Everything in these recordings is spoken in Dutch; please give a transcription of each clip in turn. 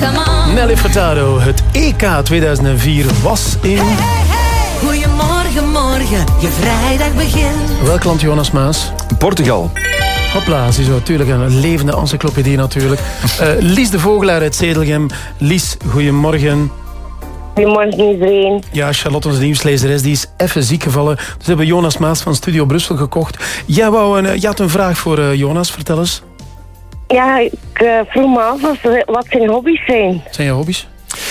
Nelly Furtado, het EK 2004 was in... Goedemorgen, morgen, je vrijdag begint. Welk land, Jonas Maas? Portugal. Hopla, ziezo, natuurlijk een levende encyclopedie natuurlijk. Lies de Vogelaar uit Zedelgem. Lies, goedemorgen. Goedemorgen iedereen. Ja, Charlotte, onze nieuwslezeres, die is even ziek gevallen. Dus hebben we Jonas Maas van Studio Brussel gekocht. Jij had een vraag voor Jonas, vertel eens. Ja, ik vroeg me af wat zijn hobby's zijn. Zijn je hobby's?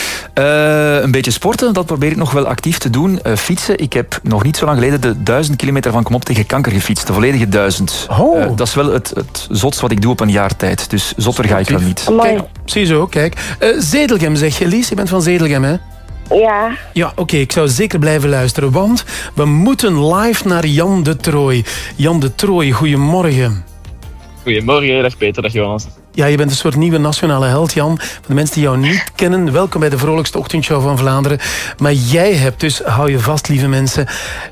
Een beetje sporten, dat probeer ik nog wel actief te doen. Fietsen, ik heb nog niet zo lang geleden de 1000 kilometer van Komop tegen Kanker gefietst. De volledige 1000. Oh. Dat is wel het zotst wat ik doe op een jaar tijd. Dus zotter ga ik wel niet. Kijk, ziezo, kijk. Zedelgem zeg je, Lies. Je bent van Zedelgem, hè? Ja. Ja, oké, ik zou zeker blijven luisteren. Want we moeten live naar Jan de Trooij. Jan de Trooij, goedemorgen. Goedemorgen, dag Peter, dag Jonas. Ja, je bent een soort nieuwe nationale held, Jan. Voor de mensen die jou niet kennen, welkom bij de vrolijkste ochtendshow van Vlaanderen. Maar jij hebt dus, hou je vast, lieve mensen...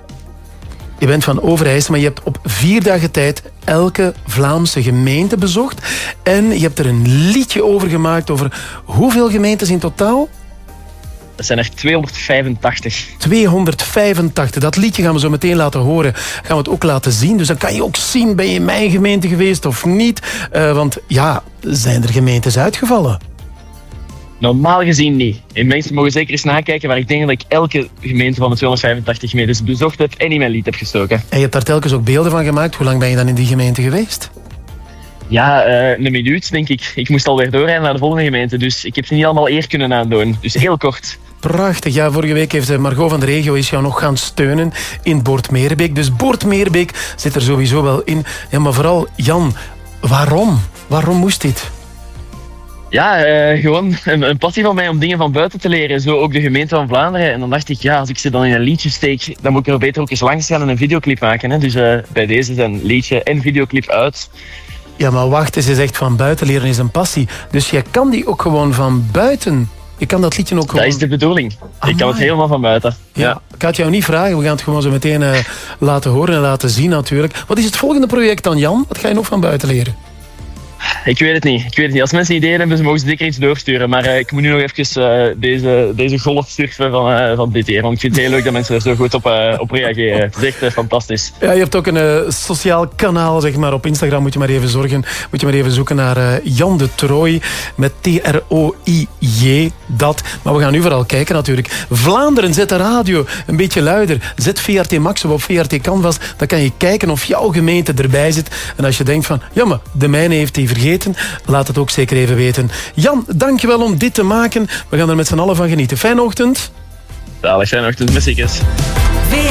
Je bent van Overijssel, maar je hebt op 4 dagen tijd elke Vlaamse gemeente bezocht. En je hebt er een liedje over gemaakt over hoeveel gemeentes in totaal? Dat zijn er 285. 285. Dat liedje gaan we zo meteen laten horen. Gaan we het ook laten zien. Dus dan kan je ook zien, ben je in mijn gemeente geweest of niet? Want ja, zijn er gemeentes uitgevallen? Normaal gezien niet. En mensen mogen zeker eens nakijken, maar ik denk dat ik elke gemeente van de 285 gemeentes bezocht heb en in mijn lied heb gestoken. En je hebt daar telkens ook beelden van gemaakt. Hoe lang ben je dan in die gemeente geweest? Ja, een minuut denk ik. Ik moest alweer doorrijden naar de volgende gemeente, dus ik heb ze niet allemaal eer kunnen aandoen. Dus heel kort. Prachtig. Ja, vorige week heeft Margot van de Regio is jou nog gaan steunen in Boort-Meerbeek. Dus Boort-Meerbeek zit er sowieso wel in. Ja, maar vooral, Jan, waarom? Waarom moest dit? Ja, gewoon een passie van mij om dingen van buiten te leren. Zo ook de gemeente van Vlaanderen. En dan dacht ik, ja, als ik ze dan in een liedje steek, dan moet ik er beter ook eens langs gaan en een videoclip maken. Hè. Dus bij deze zijn liedje en videoclip uit. Ja, maar wacht eens, je zegt van buiten leren is een passie. Dus jij kan die ook gewoon van buiten. Je kan dat liedje ook gewoon... Dat is de bedoeling. Amai. Ik kan het helemaal van buiten. Ja. Ik ga het jou niet vragen. We gaan het gewoon zo meteen laten horen en laten zien natuurlijk. Wat is het volgende project dan, Jan? Wat ga je nog van buiten leren? Ik weet het niet. Als mensen ideeën hebben, ze mogen ze zeker iets doorsturen. Maar ik moet nu nog even deze golf surfen van dit hier. Want ik vind het heel leuk dat mensen er zo goed op reageren. Het is echt fantastisch. Ja, je hebt ook een sociaal kanaal, zeg maar. Op Instagram moet je maar even zoeken naar Jan de Trooij. Met T-R-O-I-J. Dat. Maar we gaan nu vooral kijken natuurlijk. Vlaanderen, zet de radio een beetje luider. Zet VRT Max op VRT Canvas. Dan kan je kijken of jouw gemeente erbij zit. En als je denkt van, ja, maar de mijne heeft die vergeten, laat het ook zeker even weten. Jan, dankjewel om dit te maken. We gaan er met z'n allen van genieten. Fijne ochtend. Fijne ochtend, messiekes.